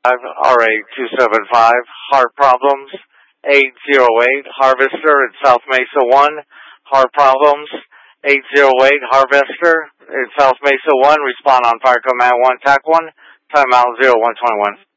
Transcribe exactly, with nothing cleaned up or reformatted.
R A two seven five, heart problems, eight zero eight, Harvester at South Mesa one, heart problems, eight zero eight, Harvester at South Mesa one, respond on Fire Command one, T A C one, timeout zero one twenty-one.